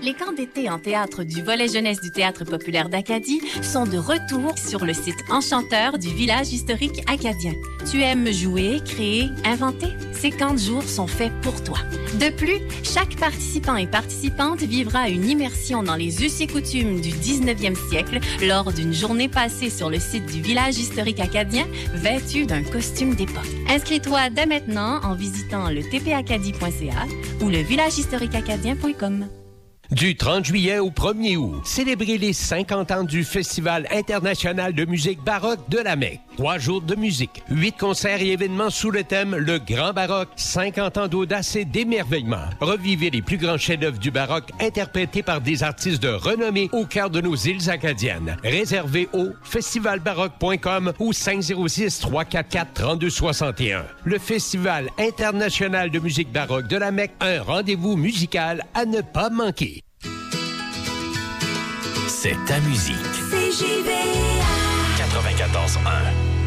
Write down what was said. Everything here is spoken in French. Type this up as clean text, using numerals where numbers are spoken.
Les camps d'été en théâtre du volet jeunesse du Théâtre populaire d'Acadie sont de retour sur le site enchanteur du village historique acadien. Tu aimes jouer, créer, inventer? Ces camps de jour sont faits pour toi. De plus, chaque participant et participante vivra une immersion dans les us et coutumes du 19e siècle lors d'une journée passée sur le site du village historique acadien vêtu d'un costume d'époque. Inscris-toi dès maintenant en visitant le tpacadie.ca ou le villagehistoriqueacadien.com. Du 30 juillet au 1er août, célébrez les 50 ans du Festival international de musique baroque de la Mecque. 3 jours de musique, 8 concerts et événements sous le thème Le Grand Baroque, 50 ans d'audace et d'émerveillement. Revivez les plus grands chefs-d'œuvre du baroque interprétés par des artistes de renommée au cœur de nos îles acadiennes. Réservez au festivalbaroque.com ou 506-344-3261. Le Festival international de musique baroque de la Mecque, un rendez-vous musical à ne pas manquer. C'est ta musique. CJVA 94.1